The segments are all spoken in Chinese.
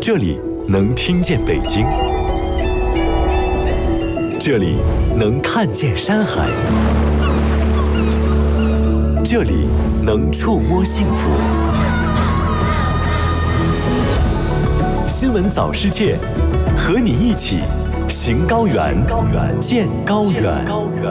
这里能听见北京，这里能看见山海，这里能触摸幸福。新闻早世界，和你一起行高原，见高原。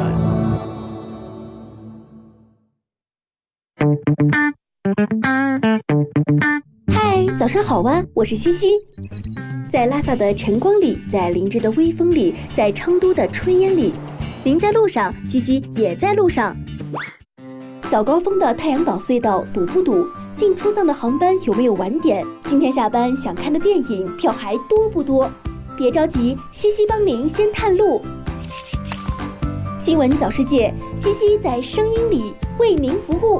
嗨，早上好啊，我是西西。在拉萨的晨光里，在林芝的微风里，在昌都的炊烟里，您在路上，西西也在路上。早高峰的太阳岛隧道堵不堵？进出藏的航班有没有晚点？今天下班想看的电影票还多不多？别着急，西西帮您先探路。新闻早世界，西西在声音里为您服务。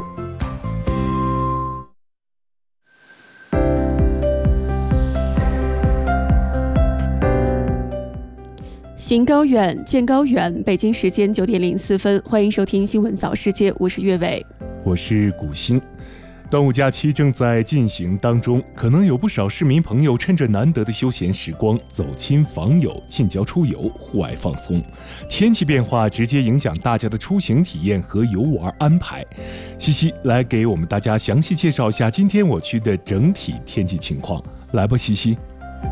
行高远，见高远。北京时间9点04分，欢迎收听新闻早世界，我是岳伟， 我是古欣。端午假期正在进行当中，可能有不少市民朋友趁着难得的休闲时光，走亲访友、近郊出游、户外放松。天气变化直接影响大家的出行体验和游玩安排。西西来给我们大家详细介绍一下今天我区的整体天气情况。来吧，西西。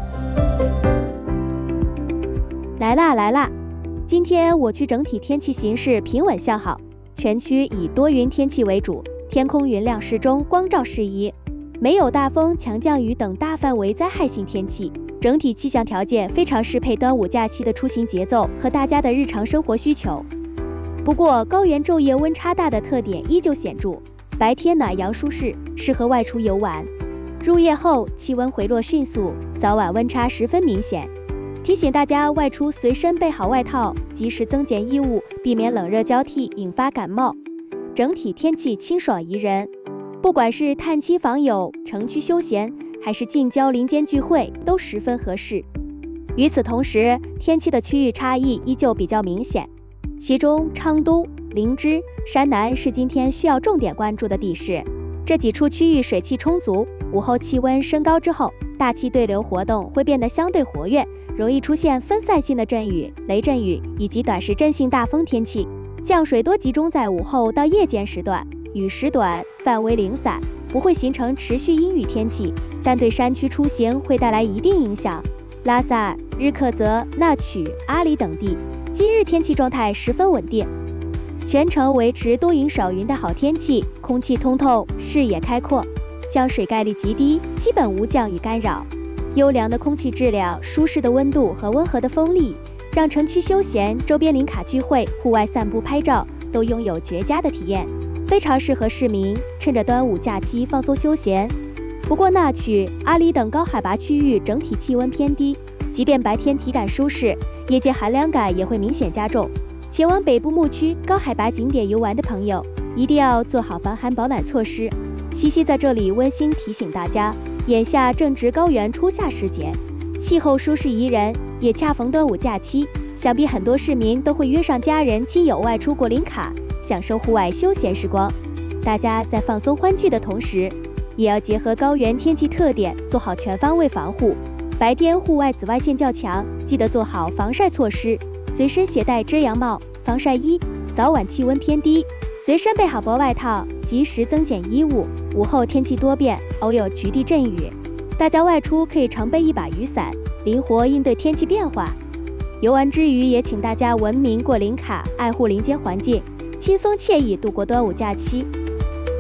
来啦！今天我区整体天气形势平稳向好，全区以多云天气为主，天空云量适中，光照适宜，没有大风、强降雨等大范围灾害性天气。整体气象条件非常适配端午假期的出行节奏和大家的日常生活需求。不过，高原昼夜温差大的特点依旧显著，白天暖阳舒适，适合外出游玩；入夜后气温回落迅速，早晚温差十分明显。提醒大家外出随身备好外套，及时增减衣物，避免冷热交替引发感冒。整体天气清爽宜人，不管是探亲访友、城区休闲，还是近郊林间聚会，都十分合适。与此同时，天气的区域差异依旧比较明显，其中昌都、林芝、山南是今天需要重点关注的地势。这几处区域水汽充足，午后气温升高之后，大气对流活动会变得相对活跃，容易出现分散性的阵雨、雷阵雨以及短时阵性大风天气。降水多集中在午后到夜间时段，雨时短，范围零散，不会形成持续阴雨天气，但对山区出行会带来一定影响。拉萨、日喀则、纳曲、阿里等地今日天气状态十分稳定，全程维持多云少云的好天气，空气通透，视野开阔，降水概率极低，基本无降雨干扰。优良的空气质量、舒适的温度和温和的风力，让城区休闲、周边林卡聚会、户外散步拍照都拥有绝佳的体验，非常适合市民趁着端午假期放松休闲。不过纳曲、阿里等高海拔区域整体气温偏低，即便白天体感舒适，夜间寒凉感也会明显加重。前往北部牧区高海拔景点游玩的朋友，一定要做好防寒保暖措施。西西在这里温馨提醒大家，眼下正值高原初夏时节，气候舒适宜人，也恰逢端午假期，想必很多市民都会约上家人亲友外出过林卡，享受户外休闲时光。大家在放松欢聚的同时，也要结合高原天气特点，做好全方位防护。白天户外紫外线较强，记得做好防晒措施，随身携带遮阳帽、防晒衣。早晚气温偏低，随身备好薄外套，及时增减衣物。午后天气多变，偶有局地阵雨，大家外出可以常备一把雨伞，灵活应对天气变化。游玩之余，也请大家文明过林卡，爱护林间环境，轻松惬意度过端午假期。